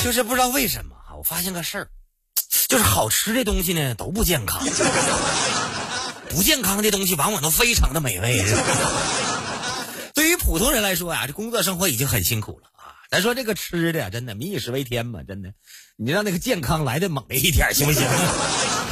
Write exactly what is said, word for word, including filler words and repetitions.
就是不知道为什么啊，我发现个事儿，就是好吃的东西呢都不健康，不健康的东西往往都非常的美味。对于普通人来说啊，这工作生活已经很辛苦了啊。咱说这个吃的真的民以食为天嘛，真的，你让那个健康来的猛一点行不行？